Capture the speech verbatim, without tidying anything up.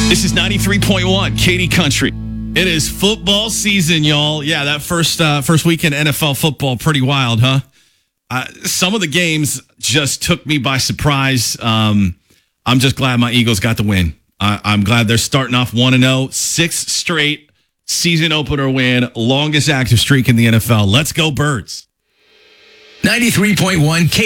This is ninety-three point one Katy Country. It is football season, y'all. Yeah, that first uh, first weekend N F L football, pretty wild, huh? Uh, some of the games just took me by surprise. Um, I'm just glad my Eagles got the win. I, I'm glad they're starting off one and oh, sixth straight season opener win, longest active streak in the N F L. Let's go, Birds. ninety-three point one K